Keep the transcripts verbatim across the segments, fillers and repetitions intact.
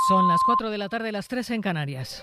Son las cuatro de la tarde, las tres en Canarias.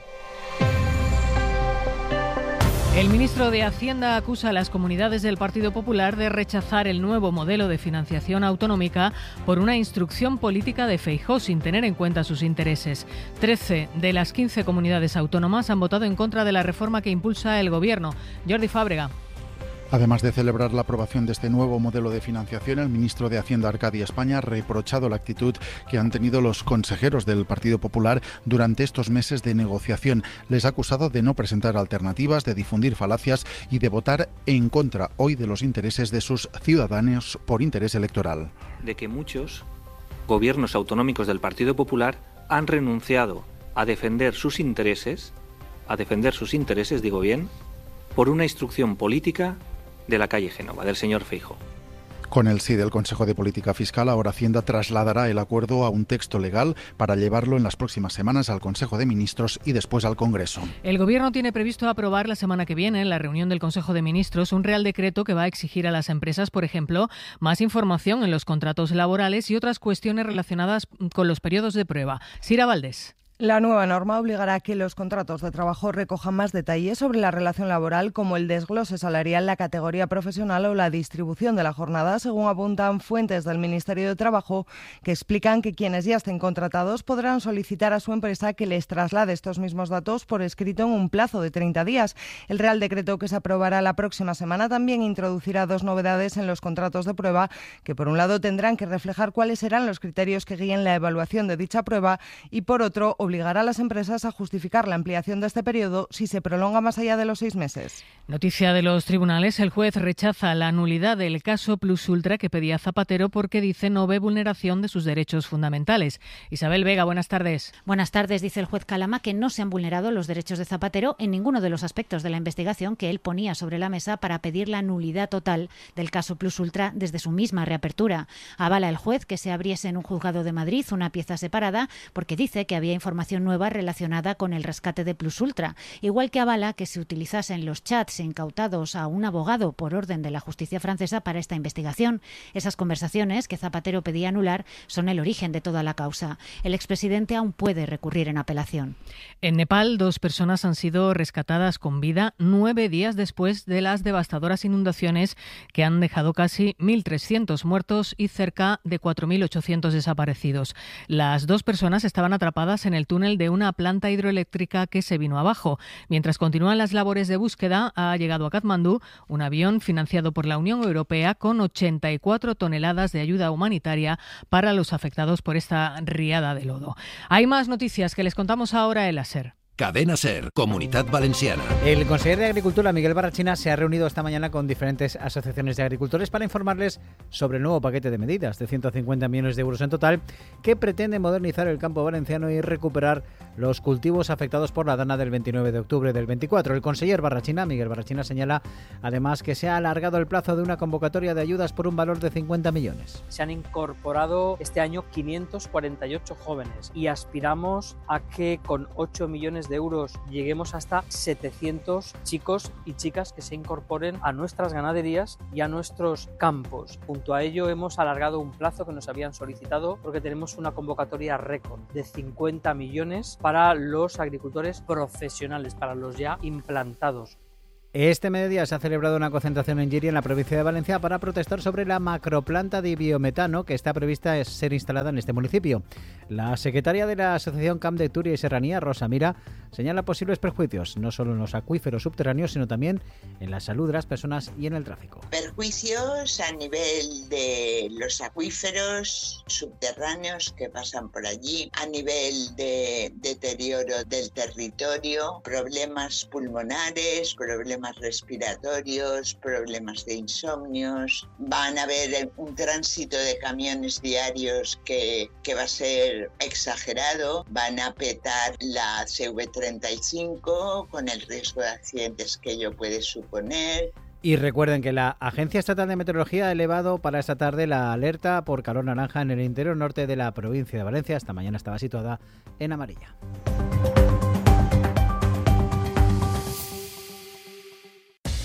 El ministro de Hacienda acusa a las comunidades del Partido Popular de rechazar el nuevo modelo de financiación autonómica por una instrucción política de Feijóo sin tener en cuenta sus intereses. Trece de las quince comunidades autónomas han votado en contra de la reforma que impulsa el Gobierno. Jordi Fábrega. Además de celebrar la aprobación de este nuevo modelo de financiación, el ministro de Hacienda, Arcadio España, ha reprochado la actitud que han tenido los consejeros del Partido Popular durante estos meses de negociación. Les ha acusado de no presentar alternativas, de difundir falacias y de votar en contra hoy de los intereses de sus ciudadanos por interés electoral. De que muchos gobiernos autonómicos del Partido Popular han renunciado a defender sus intereses, a defender sus intereses, digo bien, por una instrucción política de la calle Génova, del señor Feijóo. Con el sí del Consejo de Política Fiscal, ahora Hacienda trasladará el acuerdo a un texto legal para llevarlo en las próximas semanas al Consejo de Ministros y después al Congreso. El Gobierno tiene previsto aprobar la semana que viene, en la reunión del Consejo de Ministros, un Real Decreto que va a exigir a las empresas, por ejemplo, más información en los contratos laborales y otras cuestiones relacionadas con los periodos de prueba. Sira Valdés. La nueva norma obligará a que los contratos de trabajo recojan más detalles sobre la relación laboral, como el desglose salarial, la categoría profesional o la distribución de la jornada, según apuntan fuentes del Ministerio de Trabajo, que explican que quienes ya estén contratados podrán solicitar a su empresa que les traslade estos mismos datos por escrito en un plazo de treinta días. El Real Decreto, que se aprobará la próxima semana, también introducirá dos novedades en los contratos de prueba, que por un lado tendrán que reflejar cuáles serán los criterios que guíen la evaluación de dicha prueba y por otro obligará a las empresas a justificar la ampliación de este periodo si se prolonga más allá de los seis meses. Noticia de los tribunales. El juez rechaza la nulidad del caso Plus Ultra que pedía Zapatero porque dice no ve vulneración de sus derechos fundamentales. Isabel Vega, buenas tardes. Buenas tardes. Dice el juez Calama que no se han vulnerado los derechos de Zapatero en ninguno de los aspectos de la investigación que él ponía sobre la mesa para pedir la nulidad total del caso Plus Ultra desde su misma reapertura. Avala el juez que se abriese en un juzgado de Madrid una pieza separada porque dice que había información nueva relacionada con el rescate de Plus Ultra, igual que avala que se utilizasen los chats incautados a un abogado por orden de la justicia francesa para esta investigación. Esas conversaciones que Zapatero pedía anular son el origen de toda la causa. El expresidente aún puede recurrir en apelación. En Nepal, dos personas han sido rescatadas con vida nueve días después de las devastadoras inundaciones que han dejado casi mil trescientos muertos y cerca de cuatro mil ochocientos desaparecidos. Las dos personas estaban atrapadas en el túnel de una planta hidroeléctrica que se vino abajo. Mientras continúan las labores de búsqueda, ha llegado a Katmandú un avión financiado por la Unión Europea con ochenta y cuatro toneladas de ayuda humanitaria para los afectados por esta riada de lodo. Hay más noticias que les contamos ahora en la SER. Cadena SER, Comunidad Valenciana. El consejero de Agricultura, Miguel Barrachina, se ha reunido esta mañana con diferentes asociaciones de agricultores para informarles sobre el nuevo paquete de medidas de ciento cincuenta millones de euros en total que pretende modernizar el campo valenciano y recuperar los cultivos afectados por la dana del veintinueve de octubre del veinticuatro. El consejero Barrachina, Miguel Barrachina, señala además que se ha alargado el plazo de una convocatoria de ayudas por un valor de cincuenta millones. Se han incorporado este año quinientos cuarenta y ocho jóvenes y aspiramos a que con ocho millones de euros lleguemos hasta setecientos chicos y chicas que se incorporen a nuestras ganaderías y a nuestros campos. Junto a ello hemos alargado un plazo que nos habían solicitado porque tenemos una convocatoria récord de cincuenta millones para los agricultores profesionales, para los ya implantados. Este mediodía se ha celebrado una concentración en Llíria, en la provincia de Valencia, para protestar sobre la macroplanta de biometano que está prevista ser instalada en este municipio. La secretaria de la Asociación Camp de Túria y Serranía, Rosa Mira, señala posibles perjuicios, no solo en los acuíferos subterráneos, sino también en la salud de las personas y en el tráfico. Perjuicios a nivel de los acuíferos subterráneos que pasan por allí, a nivel de deterioro del territorio, problemas pulmonares, problemas respiratorios, problemas de insomnios. Van a haber un tránsito de camiones diarios que, que va a ser exagerado. Van a petar la C V treinta y cinco con el riesgo de accidentes que ello puede suponer. Y recuerden que la Agencia Estatal de Meteorología ha elevado para esta tarde la alerta por calor naranja en el interior norte de la provincia de Valencia. Esta mañana estaba situada en amarilla.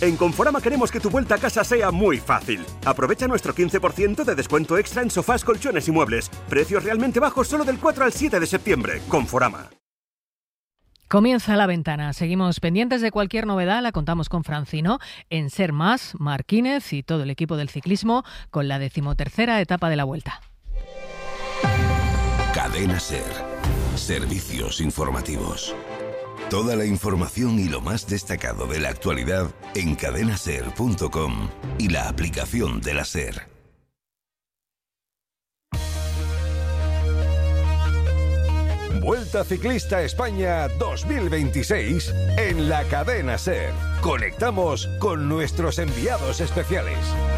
En Conforama queremos que tu vuelta a casa sea muy fácil. Aprovecha nuestro quince por ciento de descuento extra en sofás, colchones y muebles. Precios realmente bajos solo del cuatro al siete de septiembre. Conforama. Comienza La Ventana. Seguimos pendientes de cualquier novedad. La contamos con Francino en Ser Más, Marquínez y todo el equipo del ciclismo con la decimotercera etapa de la Vuelta. Cadena Ser. Servicios informativos. Toda la información y lo más destacado de la actualidad en cadena ser punto com y la aplicación de la SER. Vuelta Ciclista España dos mil veintiséis en la Cadena SER. Conectamos con nuestros enviados especiales.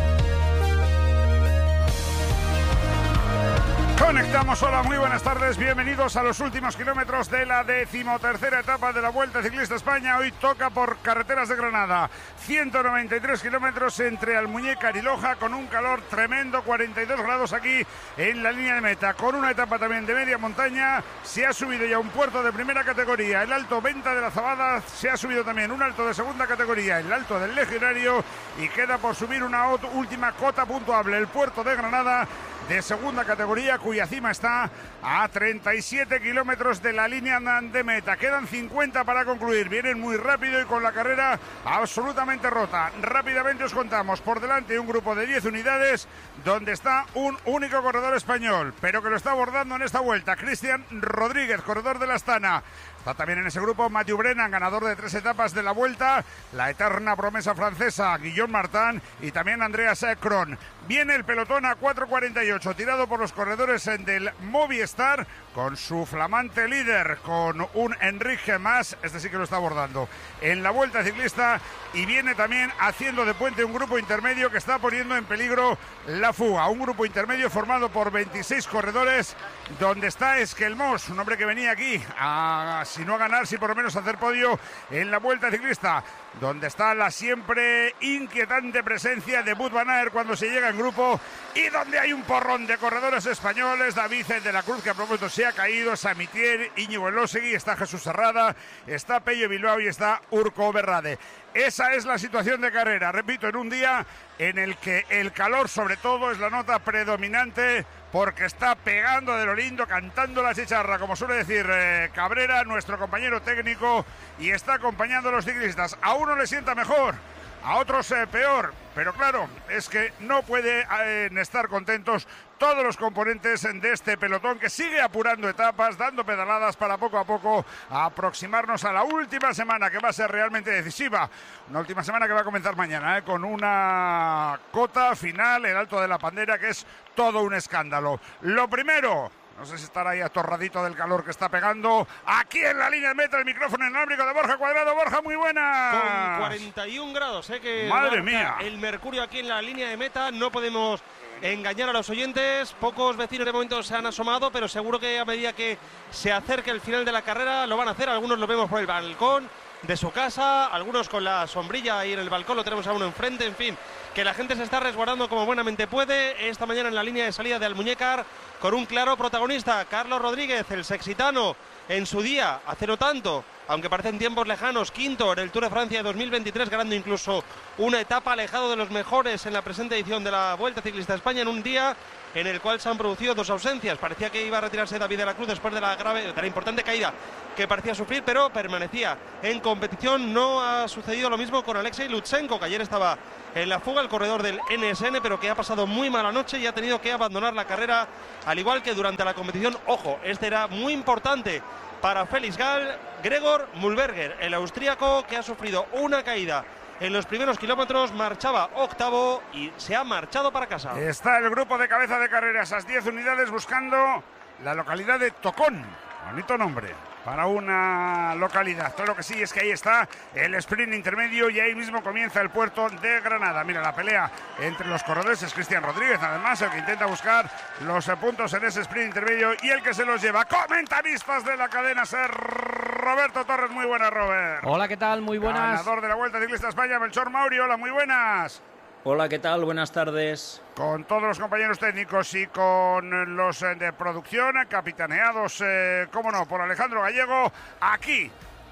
Conectamos, hola, muy buenas tardes, bienvenidos a los últimos kilómetros de la decimotercera etapa de la Vuelta Ciclista España. Hoy toca por carreteras de Granada, ciento noventa y tres kilómetros entre Almuñécar y Loja, con un calor tremendo, cuarenta y dos grados aquí en la línea de meta, con una etapa también de media montaña. Se ha subido ya un puerto de primera categoría, el Alto Venta de la Zabada, se ha subido también un alto de segunda categoría, el Alto del Legionario, y queda por subir una última cota puntuable, el puerto de Granada, de segunda categoría, cuya cima está a treinta y siete kilómetros de la línea de meta. Quedan cincuenta para concluir. Vienen muy rápido y con la carrera absolutamente rota. Rápidamente os contamos. Por delante un grupo de diez unidades donde está un único corredor español, pero que lo está abordando en esta vuelta. Cristian Rodríguez, corredor de la Astana. Está también en ese grupo Mathieu Brennan, ganador de tres etapas de la Vuelta, la eterna promesa francesa Guillaume Martin y también Andreas Kron. Viene el pelotón a cuatro cuarenta y ocho, tirado por los corredores del Movistar, con su flamante líder, con un Enrique Mas, este sí que lo está abordando en la Vuelta Ciclista, y viene también haciendo de puente un grupo intermedio que está poniendo en peligro la fuga. Un grupo intermedio formado por veintiséis corredores, donde está Esquelmos, un hombre que venía aquí a, si no a ganar, si por lo menos a hacer podio en la Vuelta Ciclista, donde está la siempre inquietante presencia de Wout van Aert cuando se llega en grupo, y donde hay un porrón de corredores españoles. David de la Cruz, que a propósito se ha caído, Samitier, Íñigo Elósegui, está Jesús Serrada, está Pello Bilbao y está Urco Berrade. Esa es la situación de carrera, repito, en un día en el que el calor sobre todo es la nota predominante, porque está pegando de lo lindo, cantando la chicharra, como suele decir eh, Cabrera, nuestro compañero técnico, y está acompañando a los ciclistas. A uno le sienta mejor, a otros eh, peor, pero claro, es que no pueden eh, estar contentos todos los componentes de este pelotón, que sigue apurando etapas, dando pedaladas para poco a poco aproximarnos a la última semana, que va a ser realmente decisiva. Una última semana que va a comenzar mañana, ¿eh? con una cota final, el Alto de la Pandera, que es todo un escándalo. Lo primero, no sé si estará ahí atorradito del calor que está pegando, aquí en la línea de meta, el micrófono inalámbrico de Borja Cuadrado. Borja, muy buena. Con cuarenta y un grados, ¿eh? Que madre mía. El mercurio aquí en la línea de meta, no podemos engañar a los oyentes. Pocos vecinos de momento se han asomado, pero seguro que a medida que se acerque el final de la carrera lo van a hacer. Algunos lo vemos por el balcón de su casa, algunos con la sombrilla ahí en el balcón, lo tenemos a uno enfrente. En fin, que la gente se está resguardando como buenamente puede. Esta mañana en la línea de salida de Almuñécar, con un claro protagonista, Carlos Rodríguez, el sexitano, en su día, hace no tanto, aunque parecen tiempos lejanos, quinto en el Tour de Francia de dos mil veintitrés, ganando incluso una etapa, alejado de los mejores en la presente edición de la Vuelta Ciclista España, en un día en el cual se han producido dos ausencias. Parecía que iba a retirarse David de la Cruz después de la grave, de la importante caída que parecía sufrir, pero permanecía en competición. No ha sucedido lo mismo con Alexei Lutsenko, que ayer estaba en la fuga, el corredor del N S N, pero que ha pasado muy mala noche y ha tenido que abandonar la carrera, al igual que durante la competición. Ojo, este era muy importante para Félix Gall, Gregor Mühlberger, el austríaco, que ha sufrido una caída en los primeros kilómetros, marchaba octavo y se ha marchado para casa. Está el grupo de cabeza de carrera, esas diez unidades, buscando la localidad de Tocón. Bonito nombre para una localidad. Todo lo que sí es que ahí está el sprint intermedio y ahí mismo comienza el puerto de Granada. Mira, la pelea entre los corredores es Cristian Rodríguez, además, el que intenta buscar los puntos en ese sprint intermedio y el que se los lleva. Comentaristas de la cadena SER, Roberto Torres. Muy buenas, Robert. Hola, ¿qué tal? Muy buenas. Ganador de la Vuelta Ciclista España, Melchor Mauri. Hola, muy buenas. Hola, ¿qué tal? Buenas tardes. Con todos los compañeros técnicos y con los de producción, capitaneados, eh, cómo no, por Alejandro Gallego, aquí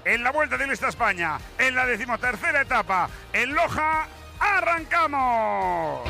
en la Vuelta Ciclista España, en la decimotercera etapa, en Loja. ¡Arrancamos!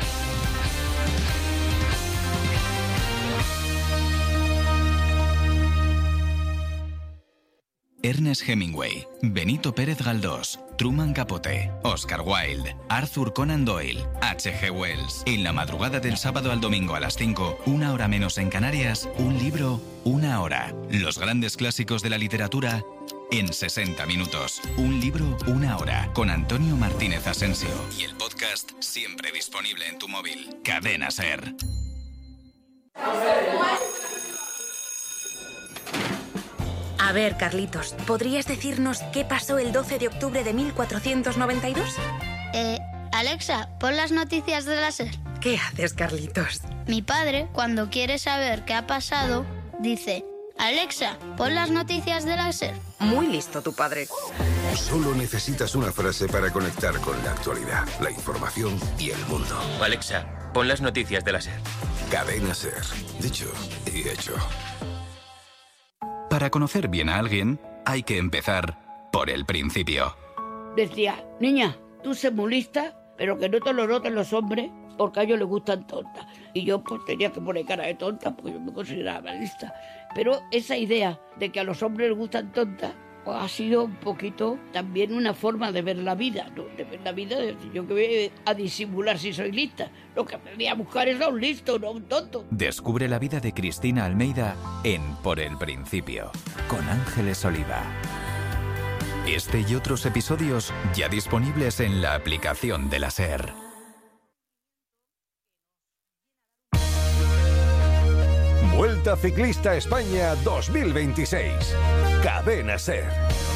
Ernest Hemingway, Benito Pérez Galdós, Truman Capote, Oscar Wilde, Arthur Conan Doyle, H G Wells. En la madrugada del sábado al domingo a las cinco, una hora menos en Canarias, un libro, una hora. Los grandes clásicos de la literatura en sesenta minutos. Un libro, una hora. Con Antonio Martínez Asensio. Y el podcast siempre disponible en tu móvil. Cadena SER. A ver, Carlitos, ¿podrías decirnos qué pasó el doce de octubre de mil cuatrocientos noventa y dos? Eh, Alexa, pon las noticias de la SER. ¿Qué haces, Carlitos? Mi padre, cuando quiere saber qué ha pasado, dice: Alexa, pon las noticias de la SER. Muy listo tu padre. Solo necesitas una frase para conectar con la actualidad, la información y el mundo. Alexa, pon las noticias de la SER. Cadena SER. Dicho y hecho. Para conocer bien a alguien, hay que empezar por el principio. Decía: niña, tú sé muy lista, pero que no te lo noten los hombres, porque a ellos les gustan tontas. Y yo pues tenía que poner cara de tonta, porque yo me consideraba lista. Pero esa idea de que a los hombres les gustan tontas, pues ha sido un poquito también una forma de ver la vida, ¿no? De ver la vida, de decir, yo que voy a disimular si soy lista. Lo que venía a buscar es a un listo, no a un tonto. Descubre la vida de Cristina Almeida en Por el Principio, con Ángeles Oliva. Este y otros episodios ya disponibles en la aplicación de la SER. Vuelta Ciclista España dos mil veintiséis. Cadena SER.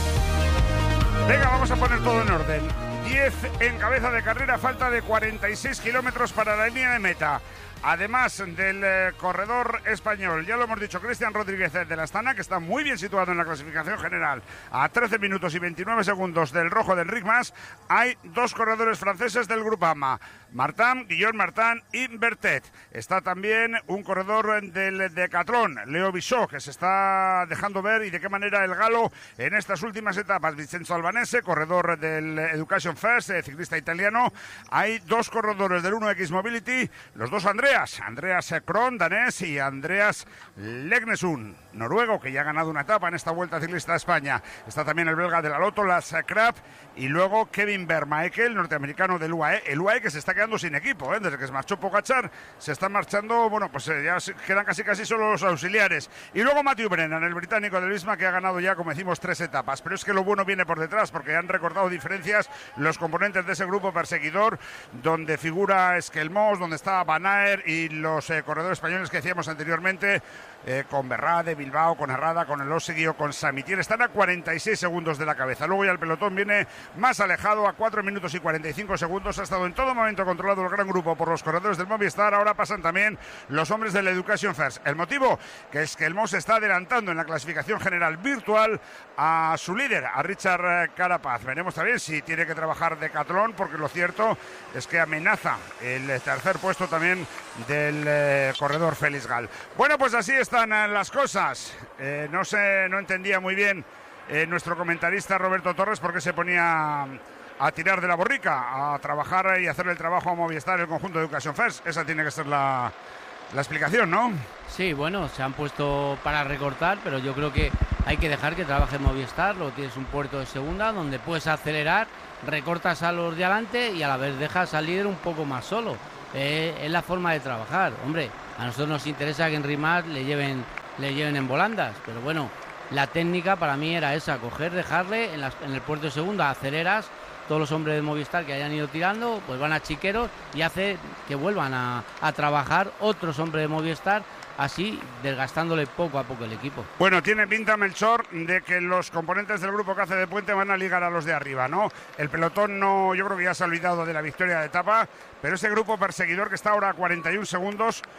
Venga, vamos a poner todo en orden. diez en cabeza de carrera, falta de cuarenta y seis kilómetros para la línea de meta. Además del eh, corredor español, ya lo hemos dicho, Cristian Rodríguez de la Astana, que está muy bien situado en la clasificación general, a trece minutos y veintinueve segundos del rojo del Enric Mas. Hay dos corredores franceses del Groupama, Martin, Guillaume Martin y Bertet. Está también un corredor del Decathlon, Leo Bichot, que se está dejando ver y de qué manera el galo en estas últimas etapas. Vincenzo Albanese, corredor del Education First, eh, ciclista italiano. Hay dos corredores del uno equis Mobility, los dos Andrés. Andreas Kron, danés, y Andreas Legnesund, noruego, que ya ha ganado una etapa en esta Vuelta Ciclista de España. Está también el belga de la Lotto, Lars Krab, y luego Kevin Vermaeke, el norteamericano del U A E. El U A E que se está quedando sin equipo, ¿eh? Desde que se marchó Pogačar, se están marchando, bueno, pues eh, ya quedan casi casi solo los auxiliares. Y luego Matthew Brennan, el británico del Visma, que ha ganado ya, como decimos, tres etapas. Pero es que lo bueno viene por detrás, porque han recortado diferencias los componentes de ese grupo perseguidor, donde figura Esquelmós, donde está Van Aert y los eh, corredores españoles que decíamos anteriormente, eh, con Berrade, Bilbao, con Herrada, con el Oseguio, con Samitier. Están a cuarenta y seis segundos de la cabeza. Luego ya el pelotón viene más alejado, a cuatro minutos y cuarenta y cinco segundos. Ha estado en todo momento controlado el gran grupo por los corredores del Movistar. Ahora pasan también los hombres del Education First. El motivo, que es que el Mo se está adelantando en la clasificación general virtual a su líder, a Richard Carapaz. Veremos también si tiene que trabajar Decathlon, porque lo cierto es que amenaza el tercer puesto también del eh, corredor Félix Gal. Bueno, pues así están eh, las cosas. Eh, no sé, no entendía muy bien eh, nuestro comentarista Roberto Torres por qué se ponía a tirar de la borrica, a trabajar y hacer el trabajo a Movistar el conjunto de Education First. Esa tiene que ser la, la explicación, ¿no? Sí, bueno, se han puesto para recortar, pero yo creo que hay que dejar que trabaje Movistar. Lo tienes un puerto de segunda donde puedes acelerar, recortas a los de adelante y a la vez dejas al líder un poco más solo. Eh, es la forma de trabajar. Hombre, a nosotros nos interesa que en Rimas le lleven, le lleven en volandas, pero bueno, la técnica para mí era esa, coger, dejarle en, las, en el puerto de segunda, aceleras, todos los hombres de Movistar que hayan ido tirando, pues van a chiqueros y hace que vuelvan a, a trabajar otros hombres de Movistar, así desgastándole poco a poco el equipo. Bueno, tiene pinta, Melchor, de que los componentes del grupo que hace de puente van a ligar a los de arriba, ¿no? El pelotón no, yo creo que ya se ha olvidado de la victoria de etapa, pero ese grupo perseguidor que está ahora a cuarenta y un segundos,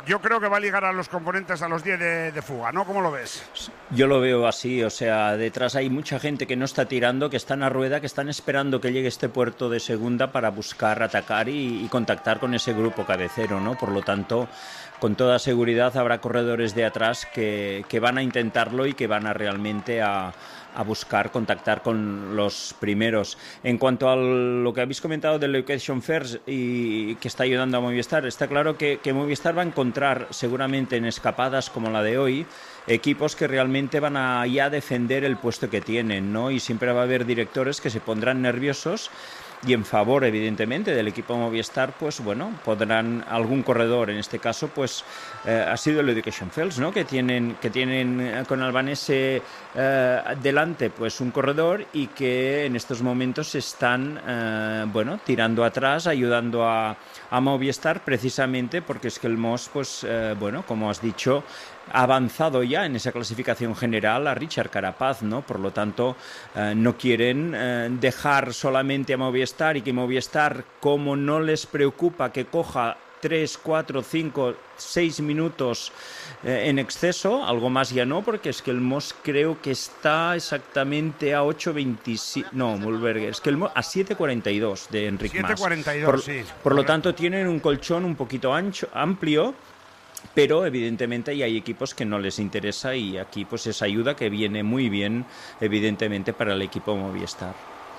yo creo que va a ligar a los componentes a los diez de, de fuga, ¿no? ¿Cómo lo ves? Yo lo veo así, o sea, detrás hay mucha gente que no está tirando, que están a rueda, que están esperando que llegue este puerto de segunda para buscar atacar y, y contactar con ese grupo cabecero, ¿no? Por lo tanto, con toda seguridad habrá corredores de atrás que, que van a intentarlo y que van a realmente a... a buscar contactar con los primeros. En cuanto a lo que habéis comentado del Education First y que está ayudando a Movistar, está claro que, que Movistar va a encontrar seguramente en escapadas como la de hoy equipos que realmente van a ya defender el puesto que tienen, ¿no? Y siempre va a haber directores que se pondrán nerviosos y en favor, evidentemente, del equipo Movistar, pues bueno, podrán algún corredor, en este caso, pues eh, ha sido el Education First, ¿no? Que tienen, que tienen eh, con Albanese eh, delante, pues un corredor y que en estos momentos están, eh, bueno, tirando atrás, ayudando a, a Movistar, precisamente porque es que el Mos, pues, eh, bueno, como has dicho, ha avanzado ya en esa clasificación general a Richard Carapaz, ¿no? Por lo tanto, eh, no quieren eh, dejar solamente a Movistar y que Movistar, como no les preocupa que coja tres, cuatro, cinco, seis minutos eh, en exceso, algo más ya no, porque es que el Mos creo que está exactamente a ocho veintisiete, no, Mühlberger, es que el Mos a siete cuarenta y dos de Enric Mas. siete cuarenta y dos, por, sí. Por lo tanto, tienen un colchón un poquito ancho, amplio, pero evidentemente hay equipos que no les interesa y aquí pues esa ayuda que viene muy bien evidentemente para el equipo Movistar.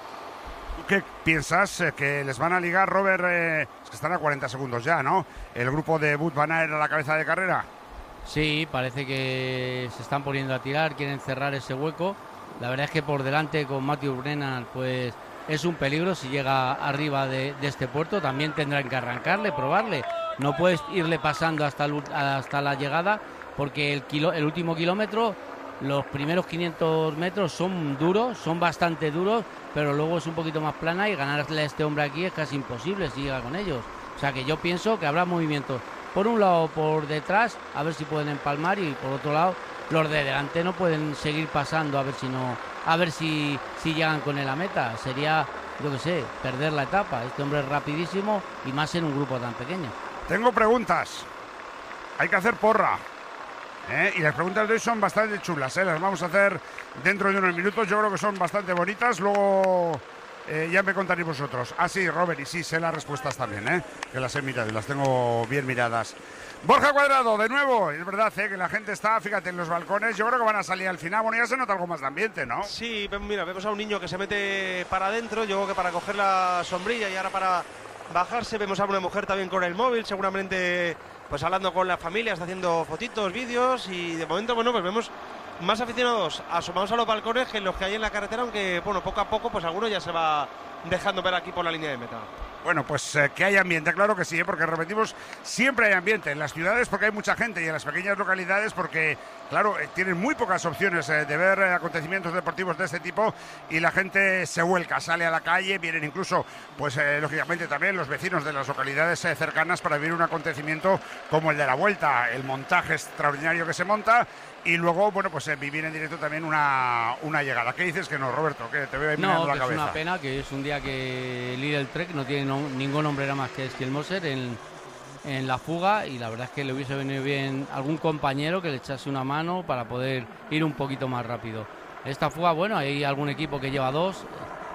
¿Qué piensas? Eh, ¿Que les van a ligar, Robert? Eh, es que están a cuarenta segundos ya, ¿no? ¿El grupo de Wout van Aert a la cabeza de carrera? Sí, parece que se están poniendo a tirar, quieren cerrar ese hueco. La verdad es que por delante con Matthew Brennan pues es un peligro si llega arriba de, de este puerto. También tendrán que arrancarle, probarle. No puedes irle pasando hasta, el, hasta la llegada porque el, kilo, el último kilómetro, los primeros quinientos metros son duros, son bastante duros, pero luego es un poquito más plana y ganarle a este hombre aquí es casi imposible si llega con ellos. O sea que yo pienso que habrá movimientos por un lado por detrás, a ver si pueden empalmar, y por otro lado los de delante no pueden seguir pasando a ver si no, a ver si, si llegan con él a meta. Sería, yo qué sé, perder la etapa. Este hombre es rapidísimo y más en un grupo tan pequeño. Tengo preguntas. Hay que hacer porra. ¿Eh? Y las preguntas de hoy son bastante chulas, ¿eh? Las vamos a hacer dentro de unos minutos. Yo creo que son bastante bonitas. Luego eh, ya me contaréis vosotros. Ah, sí, Robert, y sí, sé las respuestas también, ¿eh? Que las he mirado y las tengo bien miradas. Borja Cuadrado, de nuevo. Es verdad, ¿eh? Que la gente está, fíjate, en los balcones. Yo creo que van a salir al final. Bueno, ya se nota algo más de ambiente, ¿no? Sí, mira, vemos a un niño que se mete para adentro. Yo creo que para coger la sombrilla y ahora para bajarse. Vemos a una mujer también con el móvil, seguramente pues hablando con las familias, haciendo fotitos, vídeos, y de momento, bueno, pues vemos más aficionados asomados a los balcones que los que hay en la carretera, aunque, bueno, poco a poco, pues alguno ya se va dejando ver aquí por la línea de meta. Bueno, pues eh, que hay ambiente, claro que sí, ¿eh? Porque repetimos, siempre hay ambiente en las ciudades porque hay mucha gente y en las pequeñas localidades porque, claro, eh, tienen muy pocas opciones eh, de ver eh, acontecimientos deportivos de este tipo y la gente se vuelca, sale a la calle, vienen incluso, pues eh, lógicamente también los vecinos de las localidades eh, cercanas para vivir un acontecimiento como el de la Vuelta, el montaje extraordinario que se monta. Y luego, bueno, pues eh, vivir en directo también una, una llegada. ¿Qué dices que no, Roberto? Que te veo ahí mirando la cabeza. No, es una pena, que es un día que Lidl Trek no tiene no, ningún hombre nada más que Skelmoser en, en la fuga, y la verdad es que le hubiese venido bien algún compañero que le echase una mano para poder ir un poquito más rápido. Esta fuga, bueno, hay algún equipo que lleva dos.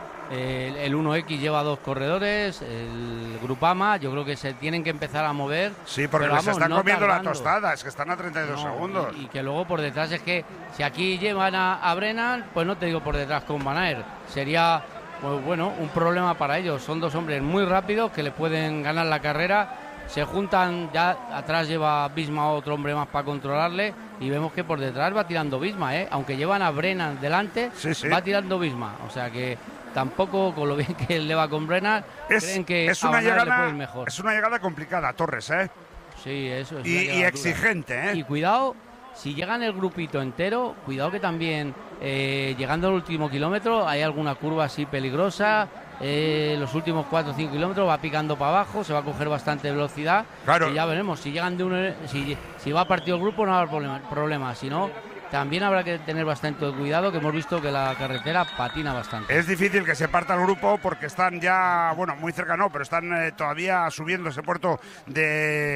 El, el uno equis lleva dos corredores, el Grupama, yo creo que se tienen que empezar a mover. Sí, porque pero, les vamos, están no comiendo tardando. la tostada, es que están a treinta y dos No, segundos. Y, y que luego por detrás es que si aquí llevan a, a Brennan, pues no te digo por detrás con Van Aert, sería pues bueno, un problema para ellos. Son dos hombres muy rápidos que le pueden ganar la carrera. Se juntan, ya atrás lleva Visma otro hombre más para controlarle, y vemos que por detrás va tirando Visma, ¿eh? Aunque llevan a Brennan delante, sí, sí. va tirando Visma, o sea que tampoco, con lo bien que le va con Brennan, es, creen que es a una Van Aert le llegada, puede ir mejor. es una llegada complicada, Torres, ¿eh? Sí, eso es. Y, y exigente, ¿eh? Y cuidado, si llegan el grupito entero, cuidado que también eh, llegando al último kilómetro hay alguna curva así peligrosa. Eh, los últimos cuatro o cinco kilómetros va picando para abajo, se va a coger bastante velocidad. Claro. Y ya veremos, si llegan de uno, si, si va a partir el grupo no habrá problema, problema. Si no, también habrá que tener bastante cuidado, que hemos visto que la carretera patina bastante. Es difícil que se parta el grupo porque están ya, bueno, muy cerca no, pero están eh, todavía subiendo ese puerto de